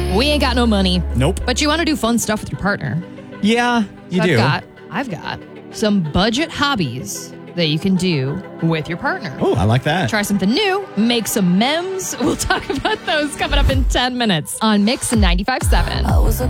We ain't got no money. Nope. But you want to do fun stuff with your partner. Yeah, you do. I've got some budget hobbies that you can do with your partner. Oh, I like that. Try something new, make some memes. We'll talk about those coming up in 10 minutes on Mix 95.7.